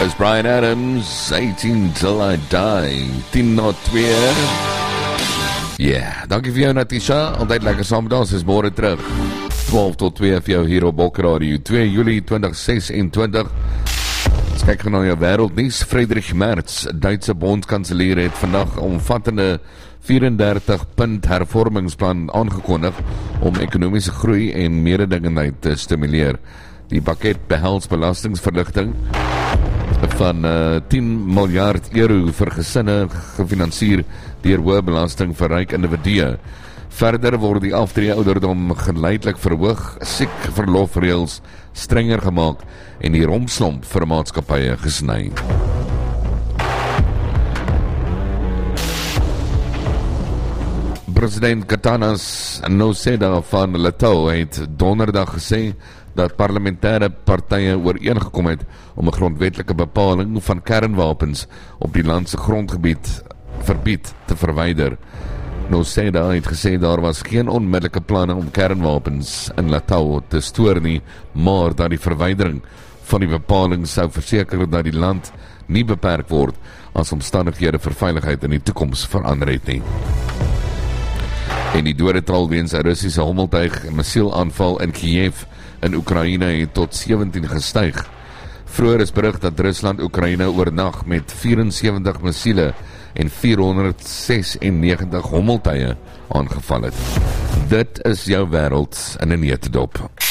Is Bryan Adams, 18 Till I Die, 10:02. Ja, dankie vir jou Natisha, altyd lekker saam met ons, is môre terug 12 tot 2 vir jou hier op Bokradio, 2 Julie 2026. Ons kyk na jou wêreldnuus. Friedrich Merz, Duitse bondskanselier, het vandag 'n omvattende 34-punt hervormingsplan aangekondig om ekonomiese groei en mededingendheid te stimuleer. Die pakket behels belastingsverligting van 10 miljard euro vir gesinne, gefinansier deur hoë belasting vir ryk individue. Verder word die aftreeouderdom geleidelik verhoog, siekverlofreëls strenger gemaak en die rompslomp vir maatskappye gesny. President Katanas Noseda van Letau het donderdag gesê dat parlementêre partye ooreengekom het om 'n grondwetlike bepaling van kernwapens op die land se grondgebied verbied te verwyder. Noseda het gesê daar was geen onmiddellike planne om kernwapens in Letau te stoor nie, maar dat die verwydering van die bepaling sou verseker dat die land nie beperk word as omstandighede vir veiligheid in die toekoms verander het nie. En die dodetal weens 'n Russiese hommeltuig en missielaanval in Kiev in Oekraïne het tot 17 gestyg. Vroeër is berig dat Rusland Oekraïne oornag met 74 missiele en 496 hommeltuie aangeval het. Dit is jou wêreld in 'n neutedop.